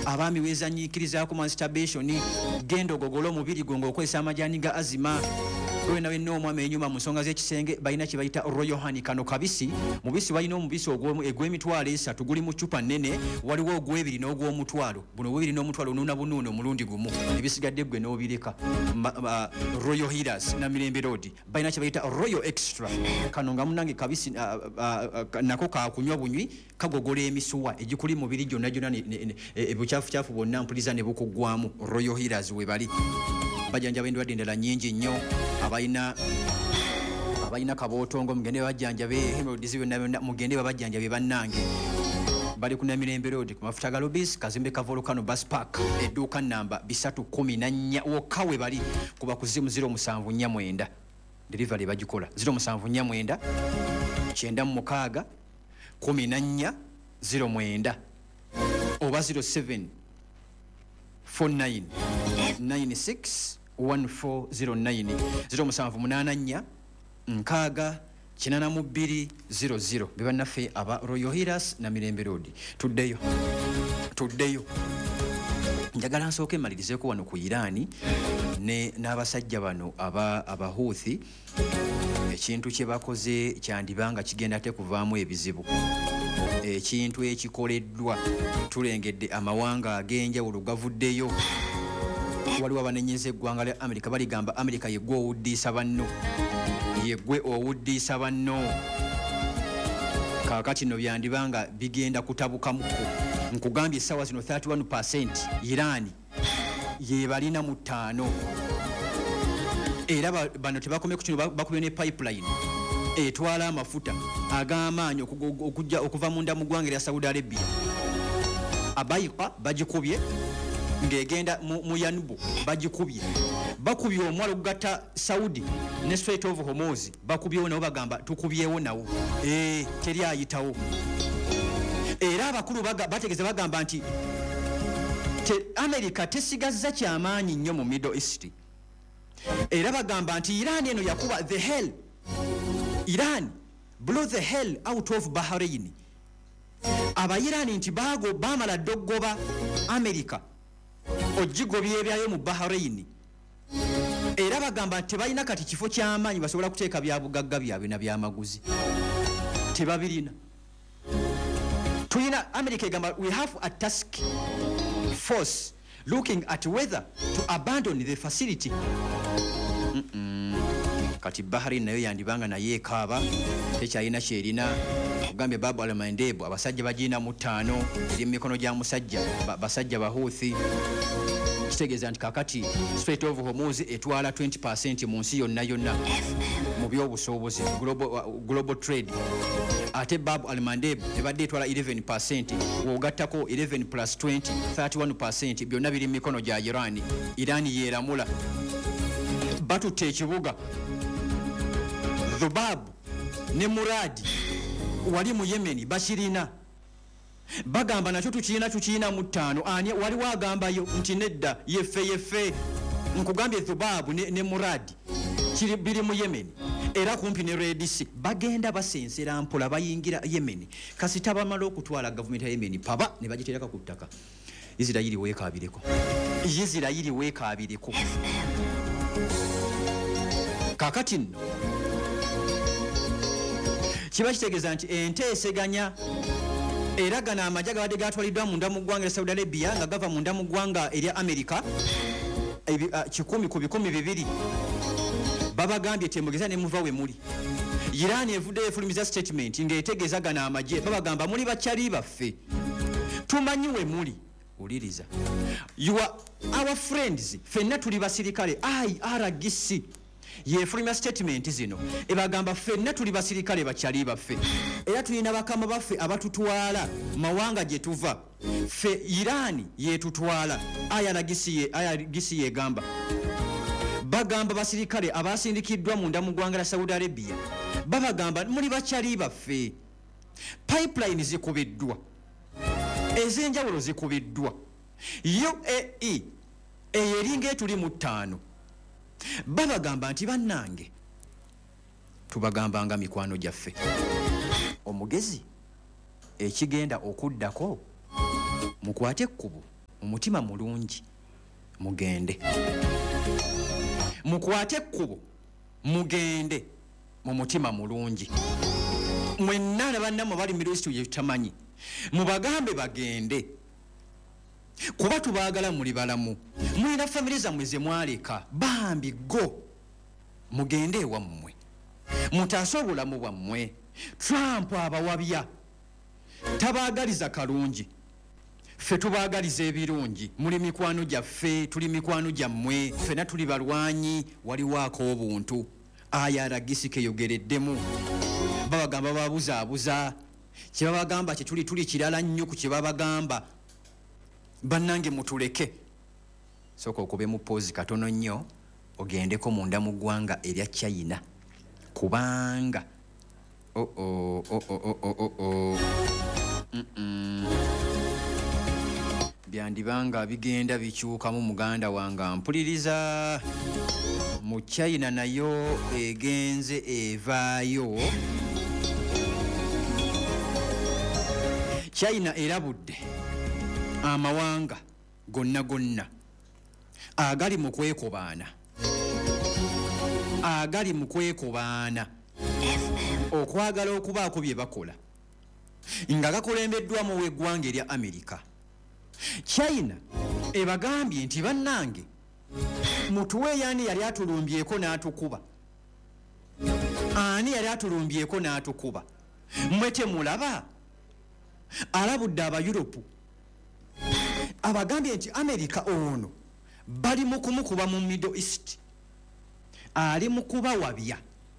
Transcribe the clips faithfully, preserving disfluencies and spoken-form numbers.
abaami wezanyiikirizaako masturbation genda ogogole omubiri gwo ng'okozesa amajani ga azima wena wenna omwami enyuma mu nsonga z'ekisenge balina kye bayita royal honey. Kano kabisi mubisi balina omubisi ogw'emitwalo esatu guli mu cupa nnene, waliwo ogw'ebiri n'ogw'omutwalo. Buno obwebiri n'omutwalo onuuna bunuuno omulundi gumu, ebisigadde gwe n'obireka. Royal Healers na Mirembe Road balina kye bayita royal extra. Kano nga munange kabisi nako kakunywa bunywi kagogola emisuwa egikuli mubiri gyonna gyonna ebukyafu bwonna mpuliza ne bukuggwamu. Royal Healers we bali bajjanjaba endwadde endala nnyingi nnyo. abayina abayina kabootongo mugende bajjanjabe hemorrhoids byonna byonna mugende babajjanjabe bannange. Bali ku Namirembe Road ku mafuta ga Lobis Kazimbe ka Volcano Bus Park edduuka namba bisatu kumi na nnya wokka we bali kuba kuzimu zero musanvu nnya mwenda delivery bagikola zero musanvu nnya mwenda kyenda mu mukaaga kumi na nnya zero mwenda oba zero seven four nine nine six one four zero nine zero musanvu munaana nnya nkaaga kinana mu bbiri zero zero. Bebannaffe aba Royal Healers na Mirembe Road. Tuddeyo tuddeyo njagala nsooke mmalirizeeko wano ku Irani ne n'abasajja bano aba Abahouthi. Ekintu kye bakoze kyandibanga kigenda te kuvaamu ebizibu. Ekintu ekikoleddwa tulengedde amawanga ag'enjawulo gavuddeyo. Waliwo abanenyeza eggwanga lya Amerika baligamba Amerika yeggwe owuddiisa banno yeggwe owuddiisa banno. Kaakati no byandibanga bigenda kutabukamuko. Nkugambye essaawa zino thirty-one percent Irani ye balina mu ttaano. Era bano tebakomye ku kino bakubye ne pipeline etwala amafuta ag'amaanyi okujja okuva munda mu ggwanga lya Saudi Arabia. Abayiqa bagikubye ng'egenda mu Yanubu bagikubye. Bakubye omwalo ogata Saudi ne Strait of Hormuz bakubyewo nabo bagamba tukubyewo nawo. Eh teri ayitawo. Era abakulu bategeze bagamba nti te America tesigazza kyamaanyi nnyo mu Middle East. Era bagamba nti Iran eno yakuba the hell Iran blow the hell out of Bahrain. Abayirani nti bago bamala doggoba America ogigobye ebyayo mu Bahrain. Era bagamba nti balina kati kifo ky'amaanyi basobola kuteeka bya bugagga byabwe na byamaguzi. Tebabirina. Tuyina America egamba we have a task force looking at whether to abandon the facility. Mm -mm. Kati Bahrain nayo yandibanga naye ekaaba tekyalina kyerina. Kugambye Babu Al-Mandeb abasajja bagina mu ttaano eri mikono gya musajja basajja Bahouthi. Kitegeeza nti kakati Strait of Hormuz etwala twenty percent mu nsi yonna yonna mu byobusuubuzi global, uh, global trade. Ate Babu Al-Mandeb ebadde etwala eleven percent wogattako eleven plus twenty thirty-one percent byonna biri mikono gya Iran. Iran yeeramula batutte ekibuga Dhubab ne Muradi wali mu Yemen bakirina. Bagamba nakyo tukirina tukirina mu ttaano. Ani waliwo agambayo nti nedda yeffe yeffe. Nkugambye Dhubab ne, ne Muradi kiri biri mu Yemen era kumpi ne Red Sea. Bagenda basensera mpola bayingira Yemen kasita bamala okutwala gavumenti ya Yemen paba ne bagitereka ku ttaka. Isirayiri weekaabireko Isirayiri weekaabireko. Kakati nno kiba kitegeeza nti enteeseganya era gana amajja gabadde gatwaliddwa munda mu ggwanga lya Saudi Arabia nga gava munda mu ggwanga erya America kikumi ku bikumi bibiri babagambye temugeza ne muva we muli. Iran evudde efulumiza statement ng'etegeeza gana amajje babagamba muli bakyali baffe tumanyi we muli. Uliriza you are our friends fenna tuli basirikale I R G C yefulumya statement zino ebagamba fenna tuli basirikale bakyali baffe era tulina bakama baffe abatutwala mawanga gye tuva fe Iran yetutwala ayalagisiye ayalagisiye gamba bagamba basirikale abasindikiddwa munda mu ggwanga lya Saudi Arabia babagamba muli bakyali baffe. Pipeline zikubiddwa ez'enjawulo zikubiddwa U A E eyeringa etuli mu ttaano. Babagamba nti bannange tubagambanga mikwano gyaffe omugezi ekigenda okuddako mukwate ekkubo omutima mulungi mugende mukwate ekkubo mugende mu mutima mulungi mwenna ne bannammwe bali mu Kristo ye tamanyi mubagambe bagende kuba tubaagala muli balamu mulina famire zammwe ze mwaleka bambi go mugende ewammwe mutaase obulamu bwammwe. Trump abawabya tabaagaliza kalungi ffe tubaagaliza ebirungi muli mikwano gyaffe tuli mikwano gyammwe ffena tuli balwanyi waliwaako obuntu aya aragisike yogereddemu babagamba babuzaabuza kye babagamba kye tuli tuli kirala nnyo ku kye babagamba bannange mutuleke sooka okube mu poozi katono nnyo ogendeko munda mu ggwanga erya China kubanga oh oh oh oh oh oh oh mm -mm. byandibanga bigenda bikyukamu muganda wanga mpuliriza mu China nayo egenze evaayo. China erabudde amawanga gonna gonna agali mu kwekobaana agali mu kwekobaana okwagala okubaako bye bakola nga gakulembeddwamu w'eggwanga erya Amerika. China ebagambye nti bannange mutuwe yani yali atulumbyeko n'atukuba ani yali atulumbyeko n'atukuba mmwe temulaba alabudde aba Europe abagambye nti Amerika ono bali mu kumukuba mu Middle East ali mu kubawabya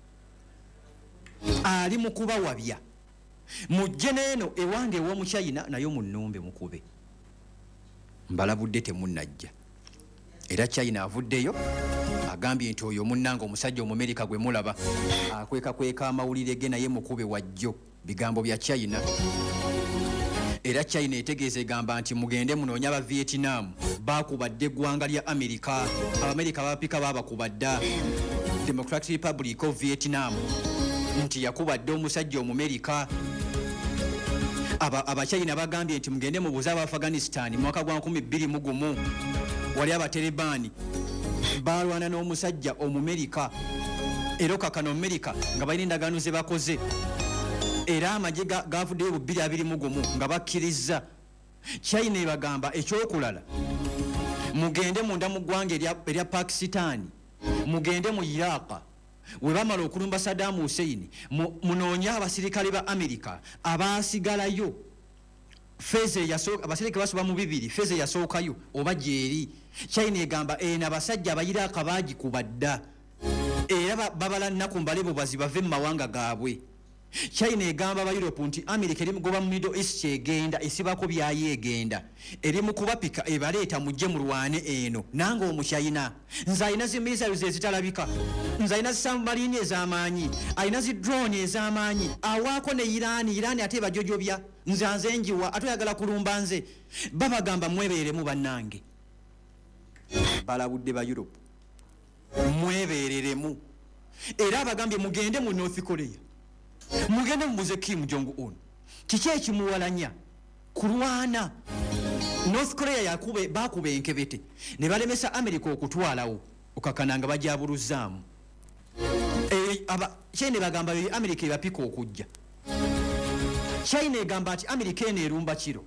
ali mu kubawabya mujje neeno ewange ew'omu China nayo mu nnumbe mukube mbalabudde temunnajja era China avuddeyo agambye nti oyo munnanga omusajja Omumerika gwe mulaba akweka kweka amawulire ge naye mukube wajjo bigambo bya China. Era China etegeeza egamba nti mugende munoonya aba Vietnam bakubadde eggwanga lya Amerika Abamerika babapika babakubadda Democratic Republic of Vietnam nti yakubadde omusajja Omumerika. Aba Abachina bagambye nti mugende mubuza aba Afghanistan mu mwaka gwa nkumi bbiri mu gumu wali abatalibani balwana n'omusajja Omumerika era kakano Amerika nga balina endagaano ze bakoze era amagye gavuddeyo bbiri abiri mu gumu nga bakkiriza. China ebagamba ekyokulala mugende munda mu ggwanga erya Pakistan mugende mu Iraq we bamala okulumba Saddam Hussein munoonye abasirikale ba Amerika abaasigalayo feze yasooka abasirikale basoba mu bibiri feze yasookayo oba jeeri. China egamba ena abasajja abayiraka baagikubadda era babala nnaku mbalebo bazibave mu mawanga gaabwe. China egamba aba Europe nti Amerika eri mugoba mu Middle East egenda esibako byayeegenda eri mu kubapika ebaleeta mujje mu lwane eno nange omuchina nze alina zi missiles ezitalabika nze alina zi submarine ez'amaanyi alina zi drone ez'amaanyi awaako ne Irani Irani ate bajojobya nze nze njiwa atoyagala kulumba nze babagamba mwebeeremu bannange balabudde ba Europe mwebeereremu era abagambye mugende mu North Korea mugende mubuze Kim Jong Un kiki ekimuwalanya kulwana. North Korea yakube bakube enkebete ne balemesa America okutwalawo okakananga bajabuluzaamu e, aba China bagamba bi America ebapika okujja. China egamba ati America ene erumba kiro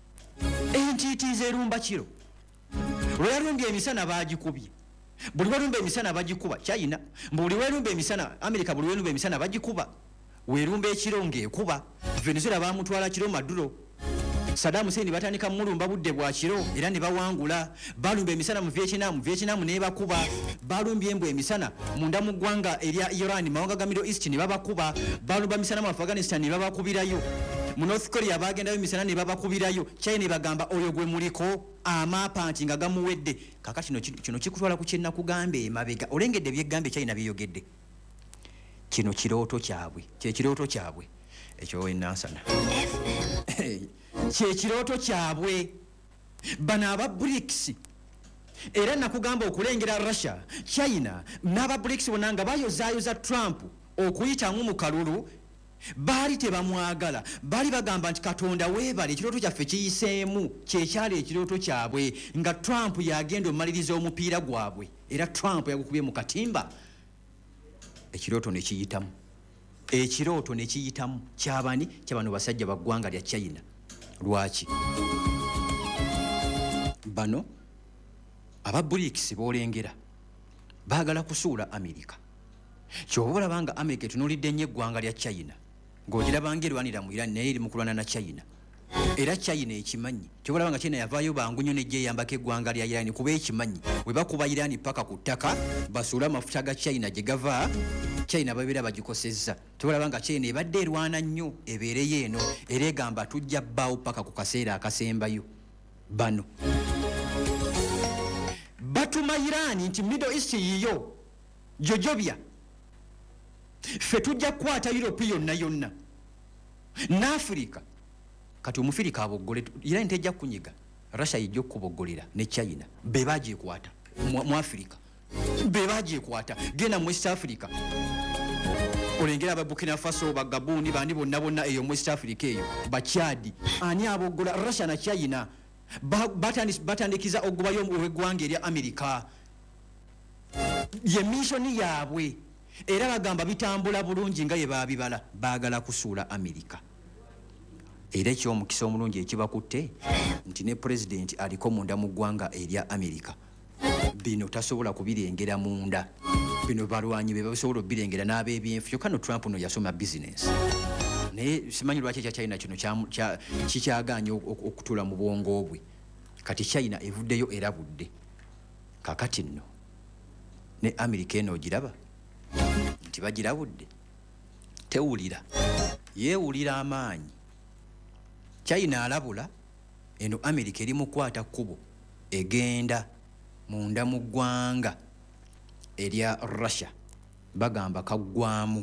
entiti zerumba kiro lwerumbye emisana bagikubye buli werumbe emisana bagikuba China buli werumbe emisana America buli werumbe emisana bagikuba werumbe ekiro ng'ekuba. Venezuela bamutwala kiro Maduro Saddam Hussein batandika mulumba budde bwa kiro era ne bawangula balumba emisana mu Vietnam Vietnam ne bakuba balumbye embwe emisana munda mu ggwanga erya Iran mawanga ga Middle East ne babakuba balumba emisana mu Afghanistan ne babakubirayo mu North Korea bagendayo emisana ne babakubirayo. China bagamba oyo gwe muliko amapa nti nga gamuwedde kakati kino kino kikutwala ku kyenna kugambe emabega olengedde byegambe China biyogedde kino kirooto kyabwe kye kirooto kyabwe ekyo enansana kye kirooto kyabwe bano aba BRICS era nakugamba okulengera Russia China n'aba BRICS bonna nga bayozaayoza Trump okuyitamu mu kalulu baali tebamwagala, baali bagamba nti Katonda weebale ekirooto kyaffe kiyiseemu, kyekyali ekirooto kyabwe, nga Trump yagenda omaliriza omupiira gwabwe era Trump yagukubye mu katimba. Ekirooto ne kiyitamu, ekirooto ne kiyitamu. Kyabani? Kyabano basajja ba ggwanga lya China. Lwaki? Bano aba BRICS boolengera baagala kusuula Amerika. Ky'oba olaba nga Amerika etunuulidde nnyo eggwanga lya China, ng'ogiraba ng'erwanira mu Iran naye eri mu kulwana na China. Era China ekimanyi. Ky'oba olaba nga China yavaayo bangunyo n'ejja eyambako eggwanga lya Iran kuba ekimanyi. Bwe bakuba Iran paka ku ttaka basuula amafuta ga China gye gava, China babeera bagikosezza. Ky'oba olaba nga China ebadde erwana nnyo ebeereyo eno era egamba tujja bbaawo paka ku kaseera akasembayo. Bano batuma Iran nti Middle East yiyo jojobya, ffe tujja kukwata Europe yonna yonna n'Afrika. Kati Omufirika aboggole, Iran tejja kunyiga, Russia yijja okuboggolera ne China be bagyekwata mu Afrika, be bagyekwata. Genda mu East Africa olengera aba Burkina Faso, ba Gabon, bandi bonna bonna eyo mu East Africa eyo, ba Chad. Ani aboggola? Russia na China. Batandikiza ogubayo ow'eggwanga erya Amerika. Ye missoni yaabwe era bagamba bitambula bulungi nga ye baabibala, baagala kusuula Amerika. Era eky'omukisa omulungi ekibakutte nti ne pulezidenti aliko munda mu ggwanga erya Amerika. Bino tasobola kubirengera munda, bino balwanyi be basobola obirengera n'ab'ebyenfu. Kyokka no Trump no yasoma bizinesi. Naye simanyi lwaki ekya China kino kikyagaanye okutuula mu bwongo bwe. Kati China evuddeyo erabudde. Kakati nno ne Amerika eno ogiraba nti bagirabudde, tewulira, yeewulira amaanyi. China alabula, eno Amerika eri mukwata kkubo egenda munda mu ggwanga erya Russia. Bagamba kaggwamu,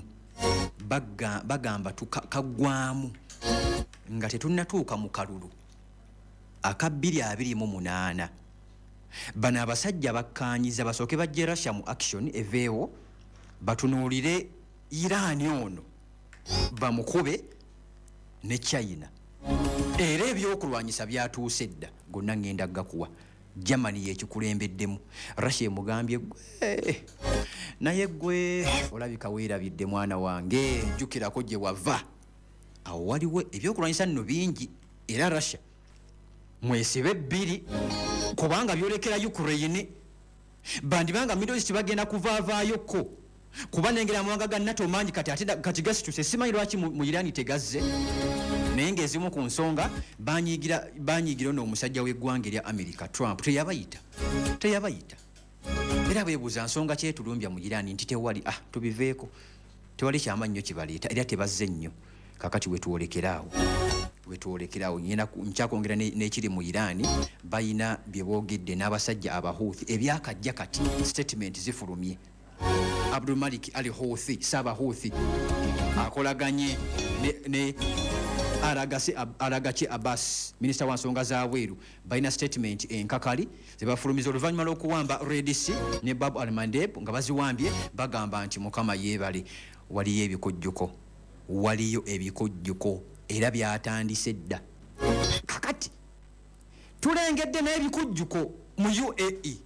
bagamba tukaggwamu nga tetunnatuuka mu kalulu aka bbiri abiri mu munaana. Bano abasajja bakkaanyiza basooke bajje Russia mu action eveewo batunuulire Iran ono bamukube ne China. Era ebyokulwanyisa byatuuse dda, gonna ngenda gakuwa. Germany yekikulembeddemu, Russia emugambye gwe naye gwe olabika weerabidde mwana wange, jjukirako gye wava. Awo waliwo ebyokulwanyisa nno bingi era Russia mwesibe bbiri kubanga byolekera Ukraine. Bandibanga Middle East bagenda kuvaavaayoko kuba nengera amawanga ga NATO mangi kati ate kati gasituse. Simanyi lwaki mu Iran tegazze naye ng'ezimu ku nsonga banyigira banyigira ono omusajja w'eggwanga erya Amerika Trump teyabayita teyabayita era beebuuza nsonga kyetulumbya mu Iran nti tewali ah tubiveeko tewali kyamannyo kibaleeta era tebazze nnyo. Kakati wetuwolekeraawo wetuwolekeraawo nyina nkyakongera n'ekiri mu Iran bayina bye boogedde n'abasajja Abahouthi ebyakajja kati statement zifulumye. Abdul Malik Ali Houthi Saba Houthi akolaganye ne, ne Aragasi Ab, Aragachi Abbas Minister wa nsonga za bweru bayina statement enkakali zebafulumiza oluvannyuma lw'okuwamba Red Sea ne Bab al-Mandeb nga baziwambye bagamba nti Mukama yeebale. Waliyo ebikojjuko, waliyo ebikojjuko era byatandise dda. Kakati tulengedde n'ebikujjuko mu U A E,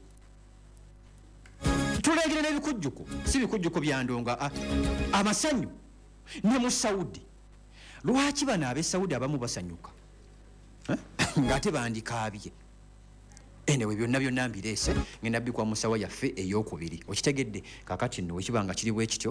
tulengedde n'ebikujjuko, si bikujjuko bya ndonga, amasanyu ne mu Saudi. Lwaki bano ab'e Saudi abamu basanyuka ng'ate bandikaabye? Enewe byonna byonna mbireese ngenda bikwa mu ssawa yaffe ey'okubiri. Okitegedde? Kakati nno wekiba nga kiri bwe kityo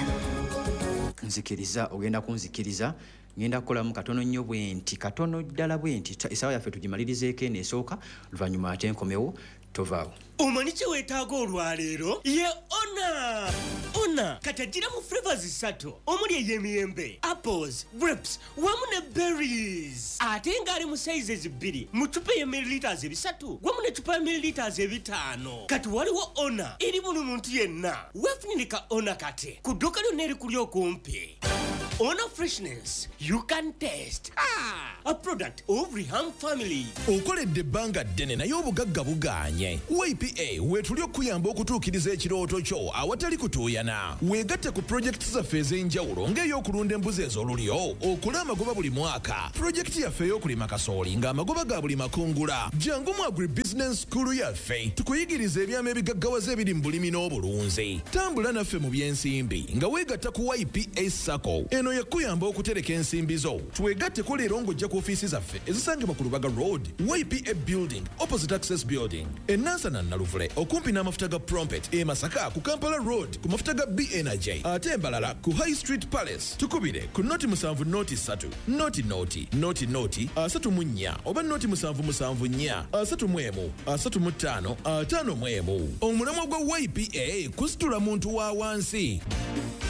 nzikiriza, ogenda kunzikiriza ngenda kukolamu katono nnyo bwe nti katono ddala bwe nti essaawa yaffe tugimalirizeeko eno esooka, luvannyuma ate nkomewo tovaawo. Omanyi kye weetaaga olwaleero? Ye Ona! Ona kati agira mu flavors ssatu omuli ey'emiyembe, apples, grapes wamu ne berries. Ate ng'ali mu sizes bbiri mu ccupa ya milliliters ebisatu wamu n'eccupa ya milliliters ebitaano. Kati waliwo Ona eri buli muntu yenna. Weefunire ka Ona kati ku dduuka lyonna erikuli okumpi. Honor freshness you can taste. Ah, a product of Riham family. Okoledde ebbanga ddene naye obugagga bugaanye. Y P A weetuli okuyamba okutuukiriza ekirooto kyo awatali kutuuyana. Weegatte ku pulojekiti zaffe ez'enjawulo ng'ey'okulunda embuzi ez'olulyo, okula amagoba buli mwaka. Pulojekiti yaffe ey'okulima kasooli ng'amagoba ga buli makungula. Jangu mu agribusiness school yaffe tukuyigiriza ebyama ebigaggawaza ebiri mu bulimi n'obulunzi. Tambula naffe mu by'ensimbi nga weegatta ku Y P A Sacco. Eno yakuyamba okutereka ensimbi zo. Twegatteko leero ng'ojja ku ofiisi zaffe ezisangibwa ku Lubaga Road, Y P A Building, opposite Access Building. E Nansana Naluvule okumpi n'amafuta ga Prompet. E Masaka ku Kampala Road ku mafuta ga B Energy. Ate Mbalala ku High Street Palace. Tukubire ku noti musanvu noti ssatu. Noti noti noti noti asatu mu nnya oba noti musanvu musanvu nnya asatu mu emu asatu mu ttaano ataano mu emu. Omulamwa gwa Y P A kusitula muntu wa wansi.